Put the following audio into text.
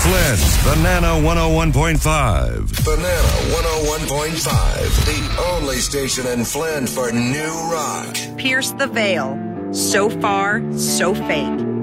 Flint's Banana 101.5. Banana 101.5, the only station in Flint for new rock. Pierce the Veil. So far, so fake.